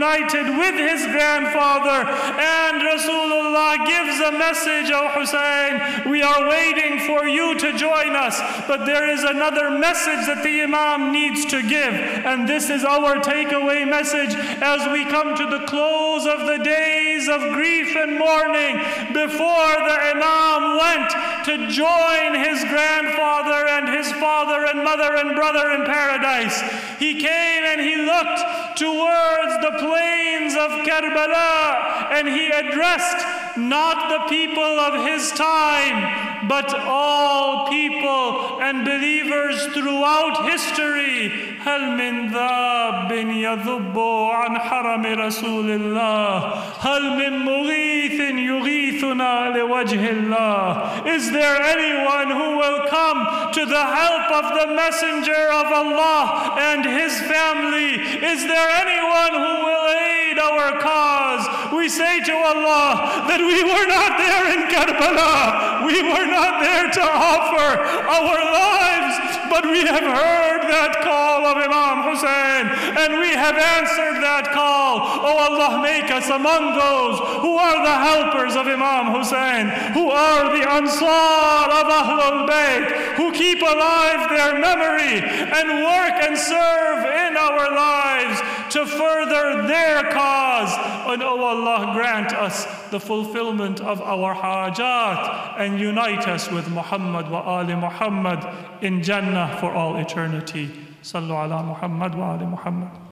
united with his grandfather. And Rasulullah gives a message, O Hussein, we are waiting for you to join us. But there is another message that the Imam needs to give. And this is our takeaway message as we come to the close of the days of grief and mourning. Before the Imam went to join his grandfather and his father and mother and brother in paradise, he came and he looked towards the plains of Karbala, and he addressed not the people of his time, but all people and believers throughout history. هل من ذاب يذب عن حرم رسول الله هل من مغيث يغيثنا لوجه الله. Is there anyone who will come to the help of the Messenger of Allah and his family? Is there anyone who will aid our cause? We say to Allah that we were not there in Karbala. We were not there to offer our lives, but we have heard that call of Imam Hussein, and we have answered that call. Oh Allah, make us among those who are the helpers of Imam Hussein, who are the Ansar of Ahlul Bayt, who keep alive their memory and work and serve in our lives to further their cause. And oh Allah, grant us the fulfillment of our hajat and unite us with Muhammad wa Ali Muhammad in Jannah for all eternity. Sallu ala Muhammad wa Ali Muhammad.